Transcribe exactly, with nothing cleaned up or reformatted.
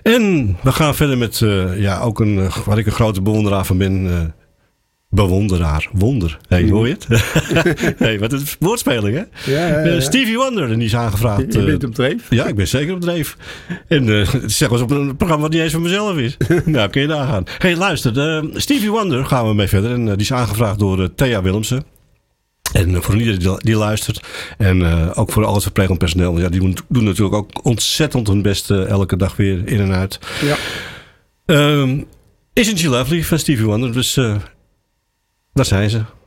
En we gaan verder met, uh, ja, ook een, uh, waar ik een grote bewonderaar van ben. Uh, bewonderaar, wonder. Hey, mm. Hoor je het? Hey, wat een woordspeling, hè? Ja, ja, ja. Uh, Stevie Wonder, en die is aangevraagd. Je bent op dreef? Uh, ja, ik ben zeker op dreef. En uh, zeg eens op een programma wat niet eens van mezelf is. Nou, kun je nagaan. Hey, luister, uh, Stevie Wonder gaan we mee verder. En uh, die is aangevraagd door uh, Thea Willemsen. En uh, voor iedereen die, die luistert. En uh, ook voor al het verplegend personeel. Ja, die doen, doen natuurlijk ook ontzettend hun best uh, elke dag weer in en uit. Ja. Um, Isn't She Lovely van Stevie Wonder. Dus uh, daar zijn ze.